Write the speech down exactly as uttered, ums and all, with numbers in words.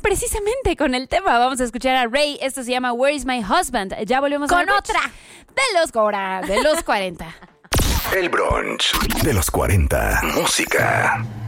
precisamente con el tema. Vamos a escuchar a Ray. Esto se llama Where is my husband? Ya volvemos con al brunch otra de los Cora, de los cuarenta. El brunch de los cuarenta. Música.